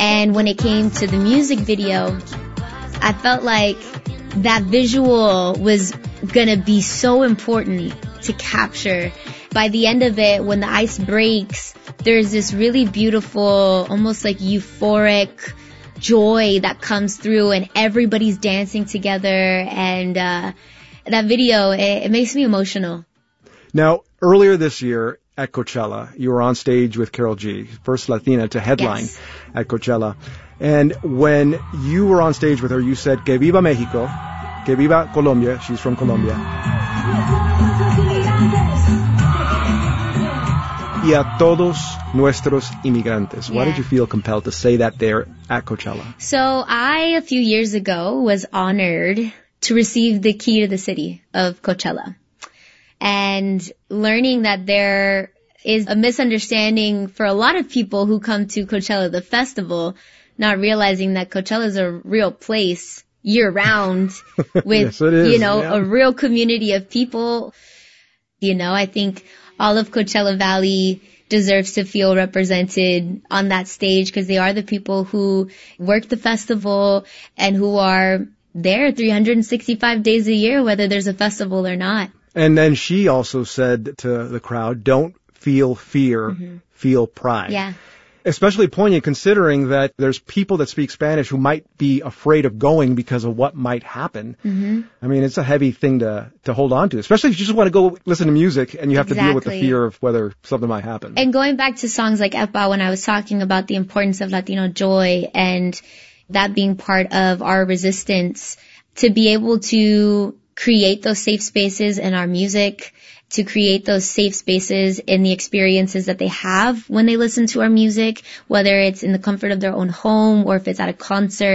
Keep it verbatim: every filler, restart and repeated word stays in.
And when it came to the music video, I felt like that visual was gonna be so important to capture. By the end of it, when the ice breaks, there's this really beautiful, almost like euphoric joy that comes through, and everybody's dancing together. And uh, that video, it, it makes me emotional. Now, earlier this year at Coachella, you were on stage with Karol G, first Latina to headline Yes. at Coachella. And when you were on stage with her, you said, "Que viva Mexico, que viva Colombia." She's from Colombia. Y a todos nuestros inmigrantes. Why Yeah. did you feel compelled to say that there at Coachella? So I, a few years ago, was honored to receive the key to the city of Coachella. And learning that there is a misunderstanding for a lot of people who come to Coachella, the festival, not realizing that Coachella is a real place year round with, Yes, it is, you know, yeah. a real community of people. You know, I think all of Coachella Valley deserves to feel represented on that stage because they are the people who work the festival and who are there three hundred sixty-five days a year, whether there's a festival or not. And then she also said to the crowd, "Don't feel fear, Mm-hmm. feel pride." Yeah. Especially poignant considering that there's people that speak Spanish who might be afraid of going because of what might happen. Mm-hmm. I mean, it's a heavy thing to, to hold on to, especially if you just want to go listen to music and you have to deal with the Exactly. fear of whether something might happen. And going back to songs like Epa, when I was talking about the importance of Latino joy and that being part of our resistance, to be able to create those safe spaces in our music, to create those safe spaces in the experiences that they have when they listen to our music, whether it's in the comfort of their own home or if it's at a concert.